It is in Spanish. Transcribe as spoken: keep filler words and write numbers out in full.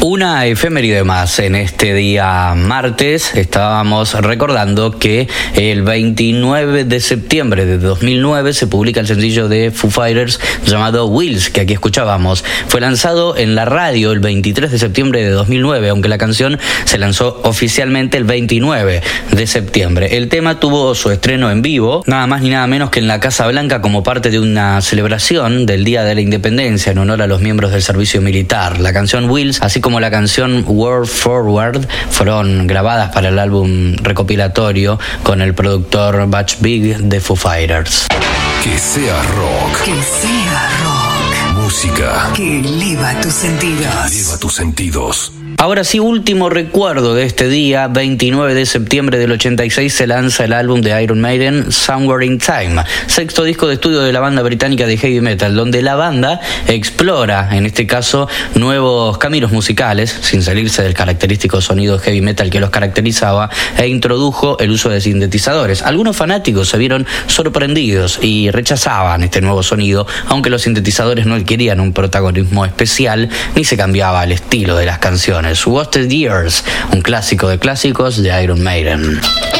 Una efeméride más. En este día martes estábamos recordando que el veintinueve de septiembre de dos mil nueve se publica el sencillo de Foo Fighters llamado Wheels, que aquí escuchábamos. Fue lanzado en la radio el veintitrés de septiembre de dos mil nueve, aunque la canción se lanzó oficialmente el veintinueve de septiembre. El tema tuvo su estreno en vivo, nada más ni nada menos que en la Casa Blanca, como parte de una celebración del Día de la Independencia en honor a los miembros del servicio militar. La canción Wheels, así como como la canción World Forward, fueron grabadas para el álbum recopilatorio con el productor Butch Vig de Foo Fighters. Que sea rock. Que sea rock. Música que eleva tus sentidos. Eleva tus sentidos. Ahora sí, último recuerdo de este día, veintinueve de septiembre del ochenta y seis se lanza el álbum de Iron Maiden, Somewhere in Time, sexto disco de estudio de la banda británica de heavy metal, donde la banda explora, en este caso, nuevos caminos musicales, sin salirse del característico sonido heavy metal que los caracterizaba, e introdujo el uso de sintetizadores. Algunos fanáticos se vieron sorprendidos y rechazaban este nuevo sonido, aunque los sintetizadores no adquirían un protagonismo especial, ni se cambiaba el estilo de las canciones. Wasted Years, un clásico de clásicos de Iron Maiden.